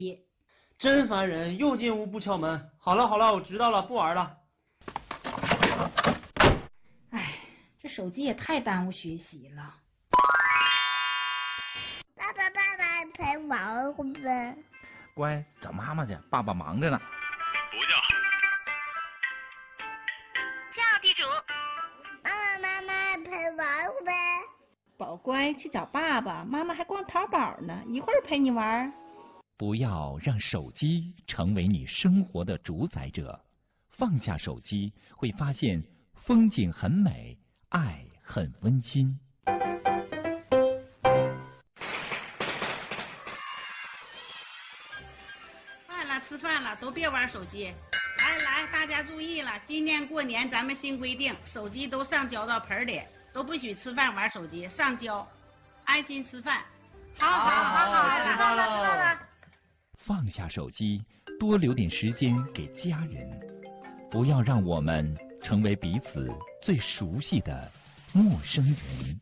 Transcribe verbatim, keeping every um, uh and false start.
真烦人，又进屋不敲门。好了好了，我知道了，不玩了。 哎，这手机也太耽误学习了。 爸爸爸爸陪玩会呗。 乖，找妈妈去，爸爸忙着呢。 不叫。 叫地主。妈妈妈妈陪玩会呗。 宝乖，去找爸爸，妈妈还逛淘宝呢，一会儿陪你玩。 不要让手机成为你生活的主宰者，放下手机，会发现风景很美，爱很温馨。 饭了，吃饭了，都别玩手机。来来，大家注意了，今年过年咱们新规定，手机都上交到盆里，都不许吃饭玩手机，上交，安心吃饭。 好好好好，知道了知道了。 放下手机，多留点时间给家人，不要让我们成为彼此最熟悉的陌生人。